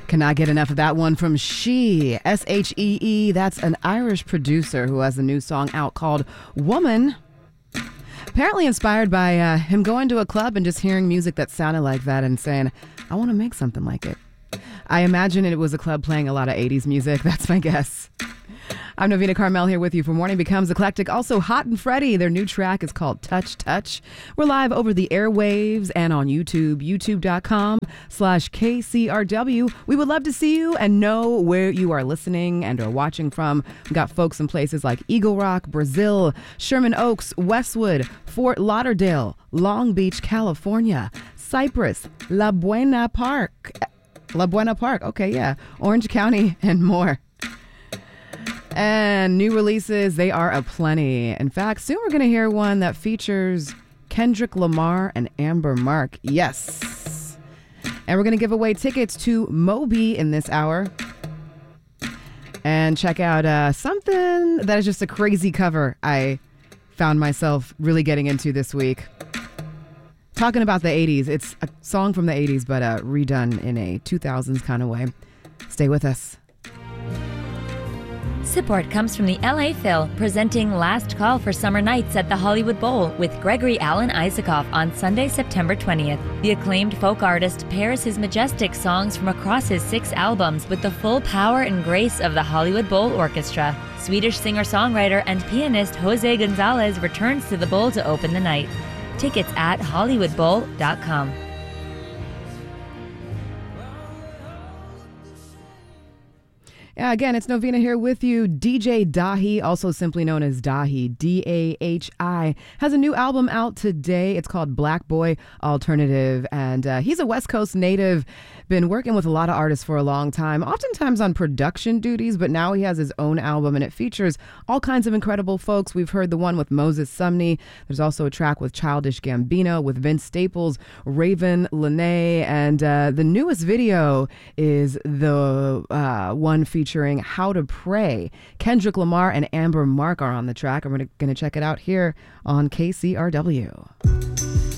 Cannot get enough of that one from She, S-H-E-E. That's an Irish producer who has a new song out called Woman. Apparently inspired by him going to a club and just hearing music that sounded like that and saying, I want to make something like it. I imagine it was a club playing a lot of 80s music. That's my guess. I'm Novena Carmel here with you for Morning Becomes Eclectic. Also, Hot and Freddie, their new track is called Touch Touch. We're live over the airwaves and on YouTube, youtube.com/KCRW. We would love to see you and know where you are listening and are watching from. We've got folks in places like Eagle Rock, Brazil, Sherman Oaks, Westwood, Fort Lauderdale, Long Beach, California, Cypress, La Buena Park. Okay, yeah. Orange County and more. And new releases, they are aplenty. In fact, soon we're going to hear one that features Kendrick Lamar and Amber Mark. Yes. And we're going to give away tickets to Moby in this hour. And check out something that is just a crazy cover I found myself really getting into this week. Talking about the 80s. It's a song from the 80s, but redone in a 2000s kind of way. Stay with us. Support comes from the LA Phil, presenting Last Call for Summer Nights at the Hollywood Bowl with Gregory Alan Isaacoff on Sunday, September 20th. The acclaimed folk artist pairs his majestic songs from across his 6 albums with the full power and grace of the Hollywood Bowl Orchestra. Swedish singer-songwriter and pianist Jose Gonzalez returns to the bowl to open the night. Tickets at hollywoodbowl.com. Yeah, again, it's Novena here with you. DJ Dahi, also simply known as Dahi, D-A-H-I, has a new album out today. It's called Black Boy Alternative, and he's a West Coast native. Been working with a lot of artists for a long time, oftentimes on production duties, but now he has his own album, and it features all kinds of incredible folks. We've heard the one with Moses Sumney. There's also a track with Childish Gambino, with Vince Staples, Raven Lenae, and the newest video is the one featuring How to Pray. Kendrick Lamar and Amber Mark are on the track, and we're going to check it out here on KCRW.